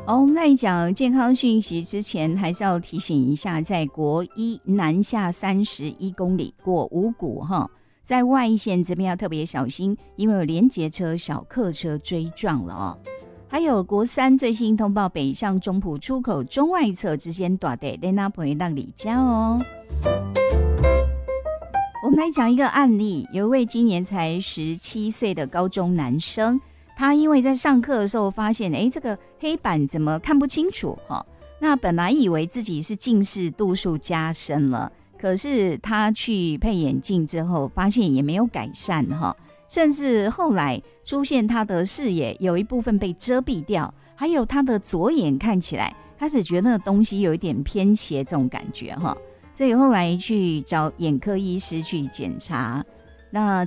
我们来讲健康讯息之前，还是要提醒一下，在国一南下31公里过五股哈，在外线这边要特别小心，因为有连结车、小客车追撞了哦。还有国三最新通报，北上中埔出口中外侧之间大地在那陪让你家哦。我们来讲一个案例，有一位今年才17岁的高中男生，他因为在上课的时候发现，这个黑板怎么看不清楚哈？那本来以为自己是近视度数加深了，可是他去配眼镜之后，发现也没有改善哈。甚至后来出现他的视野有一部分被遮蔽掉，还有他的左眼看起来开始觉得那个东西有一点偏斜这种感觉哈，所以后来去找眼科医师去检查，那